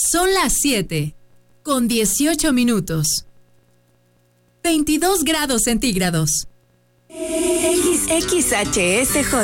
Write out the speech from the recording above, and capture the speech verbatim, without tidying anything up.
Son las siete, con dieciocho minutos. veintidós grados centígrados. X X H S J